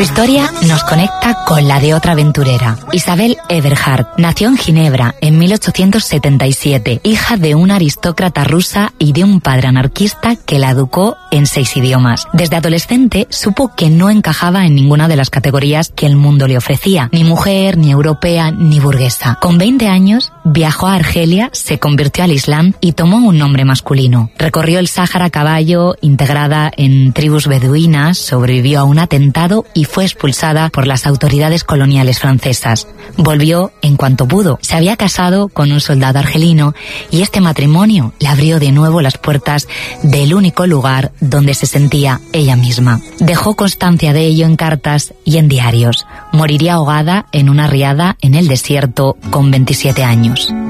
historia nos conecta con la de otra aventurera. Isabel Eberhard nació en Ginebra en 1877, hija de una aristócrata rusa y de un padre anarquista que la educó en 6 idiomas. Desde adolescente supo que no encajaba en ninguna de las categorías que el mundo le ofrecía, ni mujer, ni europea, ni burguesa. Con 20 años viajó a Argelia, se convirtió al Islam y tomó un nombre masculino. Recorrió el Sáhara a caballo, integrada en tribus beduinas, sobrevivió a un atentado y fue expulsada por las autoridades coloniales francesas. Volvió en cuanto pudo. Se había casado con un soldado argelino y este matrimonio le abrió de nuevo las puertas del único lugar donde se sentía ella misma. Dejó constancia de ello en cartas y en diarios. Moriría ahogada en una riada en el desierto con 27 años.